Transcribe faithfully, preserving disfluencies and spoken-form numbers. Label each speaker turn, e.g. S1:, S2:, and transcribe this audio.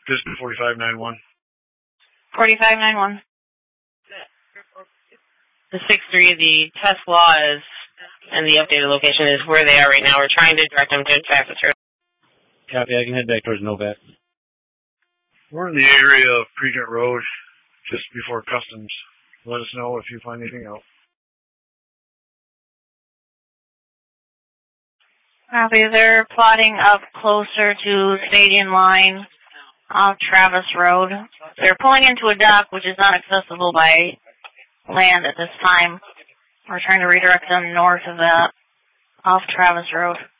S1: Just forty-five nine one.
S2: forty-five nine one. The six three, the Tesla is, and the updated location is where they are right now. We're trying to direct them to Travis Road.
S3: Copy, I can head back towards Novak.
S1: We're in the area of Pregnant Road, just before Customs. Let us know if you find anything out.
S2: Copy, they're plotting up closer to Stadium Line off Travis Road. They're pulling into a dock which is not accessible by land at this time. We're trying to redirect them north of that, off Travis Road.